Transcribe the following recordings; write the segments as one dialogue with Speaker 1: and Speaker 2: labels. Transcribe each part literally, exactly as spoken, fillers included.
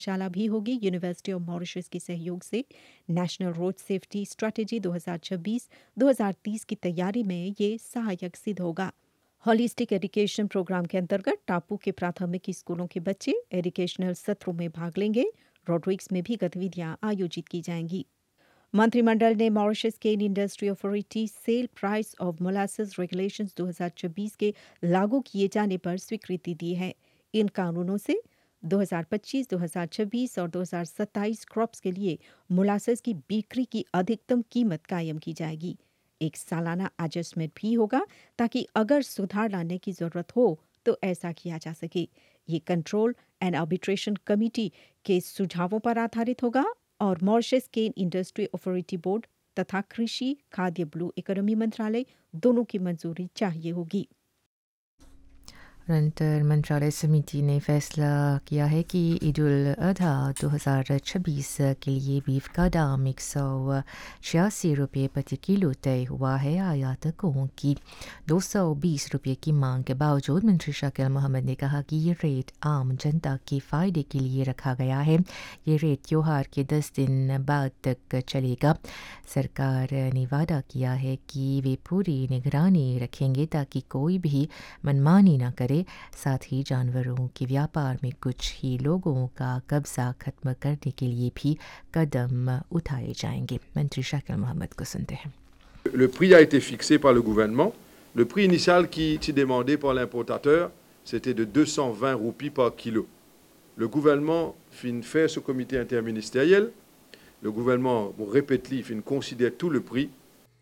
Speaker 1: शाला भी होगी। यूनिवर्सिटी ऑफ मॉरिशस के सहयोग से नेशनल रोड सेफ्टी स्ट्रेटजी दो हज़ार छब्बीस दो हज़ार तीस की तैयारी में ये सहायक सिद्ध होगा। होलिस्टिक एजुकेशन प्रोग्राम के अंतर्गत टापू के प्राथमिक स्कूलों के बच्चे एजुकेशनल सत्रों में भाग लेंगे। रोड्रिक्स में भी गतिविधियां आयोजित की जाएंगी। मंत्रिमंडल ने Mauritius cane industry authority sale price of molasses regulations दो हज़ार चौबीस के लागू किए जाने पर स्वीकृति दी है। इन कानूनों से दो हज़ार पच्चीस, दो हज़ार छब्बीस और दो हज़ार सत्ताईस क्रॉप्स के लिए मोलासेस की बिक्री की अधिकतम कीमत कायम की जाएगी। एक सालाना एडजस्टमेंट भी होगा ताकि अगर सुधार लाने की जरूरत हो तो ऐसा किया जा सके। ये कंट्रोल एंड आर्बिट्रेशन कमेटी के सुझावों पर आधारित होगा और Mauritius cane industry authority board तथा कृषि खाद्य ब्लू इकोनॉमी मंत्रालय दोनों की मंजूरी चाहिए होगी।
Speaker 2: अंतर मंत्रालय समिति ने फैसला किया है कि ईद उल अजहा दो हज़ार छब्बीस के लिए बीफ का दाम एक सौ छियासी रुपये प्रति किलो तय हुआ है। आयातकों की दो सौ बीस रुपये की मांग के बावजूद मंत्री शाकिल मोहम्मद ने कहा कि ये रेट आम जनता के फ़ायदे के लिए रखा गया है। ये रेट त्योहार के दस दिन बाद तक चलेगा। सरकार ने वादा किया है कि वे पूरी निगरानी रखेंगे ताकि कोई भी मनमानी न करे। साथ ही जानवरों के व्यापार में कुछ ही लोगों का कब्जा खत्म करने के लिए भी कदम उठाए जाएंगे। मंत्री शाकिल मोहम्मद को सुनते हैं।
Speaker 3: Le prix a été fixé par le gouvernement. Le prix initial qui était demandé par l'importateur, c'était de deux cent vingt roupies par kilo. Le gouvernement fin fait ce comité interministériel. Le gouvernement, bon, répète-li, fin considère tout le prix.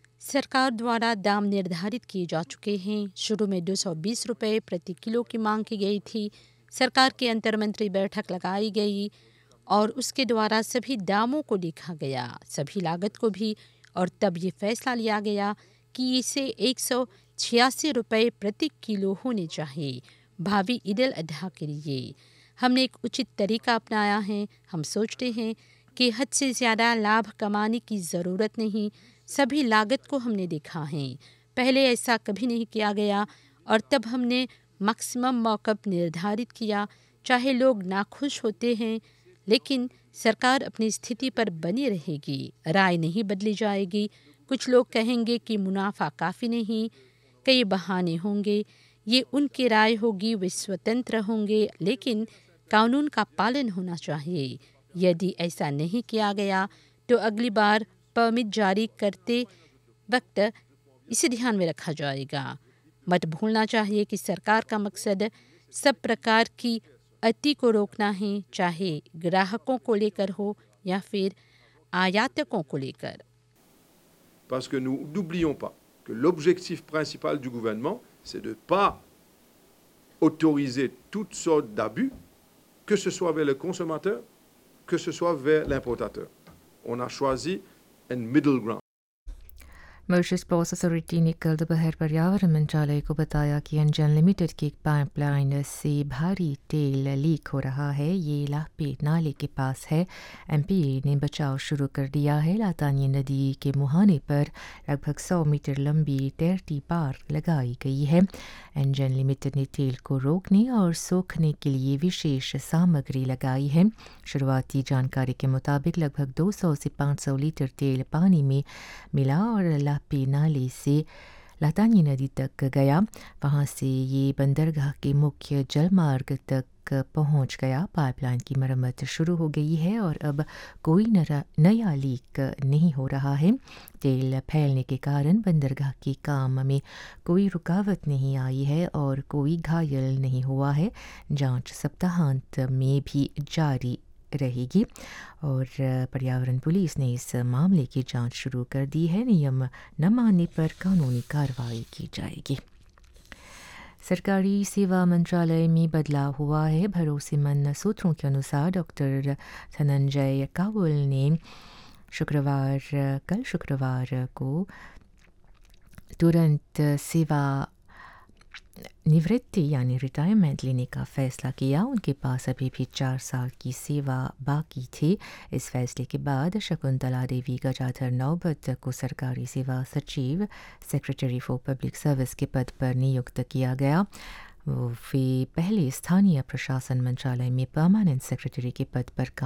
Speaker 4: सरकार द्वारा दाम निर्धारित किए जा चुके हैं। शुरू में दो सौ बीस रुपये प्रति किलो की मांग की गई थी। सरकार की अंतर्मंत्री बैठक लगाई गई और उसके द्वारा सभी दामों को लिखा गया, सभी लागत को भी, और तब ये फैसला लिया गया कि इसे एक सौ छियासी रुपये प्रति किलो होने चाहिए भावी ईद उल अजहा के लिए। हमने एक उचित तरीका अपनाया है। हम सोचते हैं कि हद से ज़्यादा लाभ कमाने की ज़रूरत नहीं। सभी लागत को हमने देखा है। पहले ऐसा कभी नहीं किया गया और तब हमने मैक्सिमम मौकअप निर्धारित किया। चाहे लोग नाखुश होते हैं, लेकिन सरकार अपनी स्थिति पर बनी रहेगी। राय नहीं बदली जाएगी। कुछ लोग कहेंगे कि मुनाफा काफ़ी नहीं, कई बहाने होंगे। ये उनकी राय होगी, वे स्वतंत्र होंगे, लेकिन कानून का पालन होना चाहिए। यदि ऐसा नहीं किया गया तो अगली बार परमिट जारी करते वक्त इसे ध्यान में रखा जाएगा। मत भूलना चाहिए कि सरकार का मकसद सब प्रकार की अति को रोकना है, चाहे ग्राहकों को लेकर हो या फिर आयातकों को लेकर।
Speaker 3: Parce que nous n'oublions pas que l'objectif principal du gouvernement, c'est de ne pas autoriser toutes sortes d'abus, que ce soit vers le consommateur, que ce soit vers l'importateur. On a choisi un middle ground.
Speaker 2: Mauritius ports authority ने कल दोपहर पर्यावरण मंत्रालय को बताया कि अंजन limited की एक पाइपलाइन से भारी तेल लीक हो रहा है। ये लापे नाले के पास है। एमपीए ने बचाव शुरू कर दिया है। लातानी नदी के मुहाने पर लगभग सौ मीटर लंबी तैरती पार लगाई गई है। अंजन लिमिटेड ने तेल को रोकने और सोखने के लिए विशेष सामग्री लगाई है। शुरुआती जानकारी के मुताबिक लगभग दो सौ से पाँच सौ लीटर तेल पानी में मिला और लापे नाले से लातानी नदी तक गया। वहां से ये बंदरगाह के मुख्य जलमार्ग तक पहुंच गया। पाइपलाइन की मरम्मत शुरू हो गई है और अब कोई नया लीक नहीं हो रहा है। तेल फैलने के कारण बंदरगाह के काम में कोई रुकावट नहीं आई है और कोई घायल नहीं हुआ है। जांच सप्ताहांत में भी जारी रहेगी और पर्यावरण पुलिस ने इस मामले की जांच शुरू कर दी है। नियम न मानने पर कानूनी कार्रवाई की जाएगी। सरकारी सेवा मंत्रालय में बदलाव हुआ है। भरोसेमंद सूत्रों के अनुसार डॉक्टर धनंजय कावल ने शुक्रवार कल शुक्रवार को तुरंत सेवा निवृत्ति यानी रिटायरमेंट लेने का फैसला किया। उनके पास अभी भी चार साल की सेवा बाकी थी। इस फैसले के बाद शकुंतला देवी गजाधर नौबत को सरकारी सेवा सचिव सेक्रेटरी फॉर पब्लिक सर्विस के पद पर नियुक्त किया गया। वे पहले स्थानीय प्रशासन मंत्रालय में परमानेंट सेक्रेटरी के पद पर काम